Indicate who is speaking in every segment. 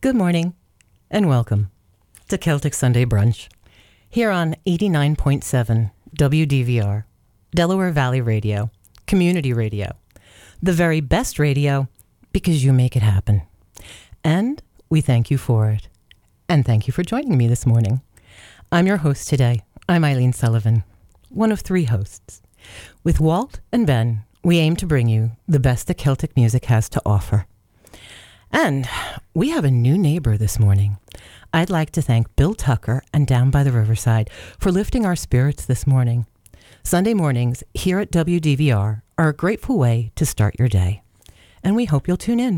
Speaker 1: Good morning and welcome to Celtic Sunday Brunch here on 89.7 WDVR, Delaware Valley Radio, Community Radio, the very best radio because you make it happen. And we thank you for it. And thank you for joining me this morning. I'm your host today. I'm Eileen Sullivan, one of three hosts. With Walt and Ben, we aim to bring you the best that Celtic music has to offer. And we have a new neighbor this morning. I'd like to thank Bill Tucker and Down by the Riverside for lifting our spirits this morning. Sunday mornings here at WDVR are a grateful way to start your day. And we hope you'll tune in.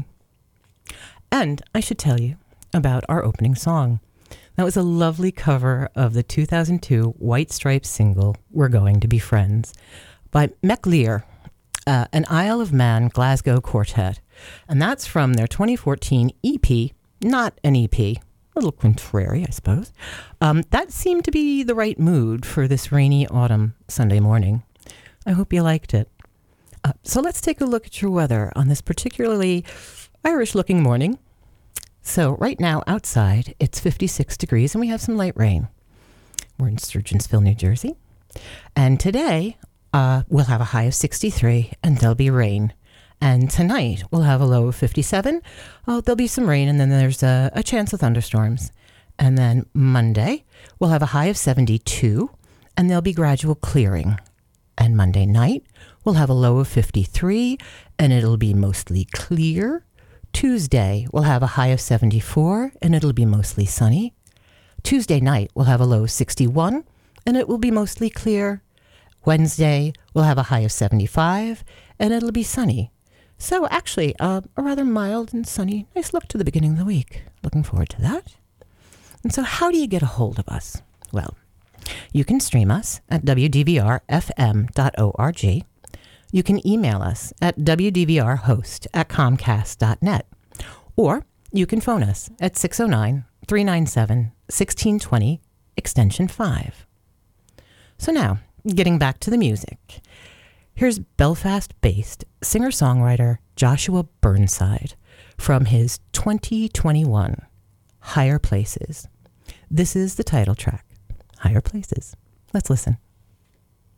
Speaker 1: And I should tell you about our opening song. That was a lovely cover of the 2002 White Stripes single, We're Going to Be Friends, by MacLear, an Isle of Man Glasgow quartet. And that's from their 2014 EP, not an EP, a little contrary, I suppose. That seemed to be the right mood for this rainy autumn Sunday morning. I hope you liked it. So let's take a look at your weather on this particularly Irish-looking morning. So right now outside, it's 56 degrees and we have some light rain. We're in Sturgeonsville, New Jersey. And today, we'll have a high of 63 and there'll be rain. And tonight, we'll have a low of 57. There'll be some rain, and then there's a chance of thunderstorms. And then Monday, we'll have a high of 72, and there'll be gradual clearing. And Monday night, we'll have a low of 53, and it'll be mostly clear. Tuesday, we'll have a high of 74, and it'll be mostly sunny. Tuesday night, we'll have a low of 61, and it will be mostly clear. Wednesday, we'll have a high of 75, and it'll be sunny. So actually, a rather mild and sunny, nice look to the beginning of the week. Looking forward to that. And so how do you get a hold of us? Well, you can stream us at wdvrfm.org. You can email us at wdvrhost@comcast.net. Or you can phone us at 609-397-1620, extension 5. So now, getting back to the music. Here's Belfast-based singer-songwriter Joshua Burnside from his 2021 Higher Places. This is the title track, Higher Places. Let's listen.